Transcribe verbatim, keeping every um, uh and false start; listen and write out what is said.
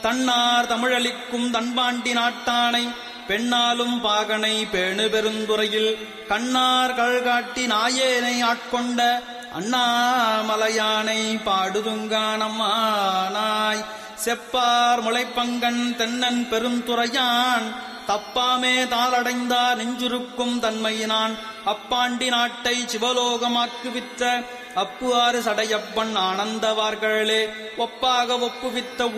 தன்னார் தமிழளிக்கும் தன்பாண்டி நாட்டானை பெண்ணாலும் பாகனை பேணு பெருந்துறையில் கண்ணார் கழ்காட்டி நாயேனை ஆட்கொண்ட அண்ணாமலையானை பாடுதுங்கானம்மானாய் செப்பார் முளைப்பங்கன் தென்னன் பெருந்துறையான் தப்பாமே தாளடைந்தார் நெஞ்சுருக்கும் தன்மையினான் அப்பாண்டி நாட்டை சிவலோகமாக்குவித்த அப்பு ஆறு சடையப்பன் ஆனந்தவார்களே ஒப்பாக ஒப்புவித்த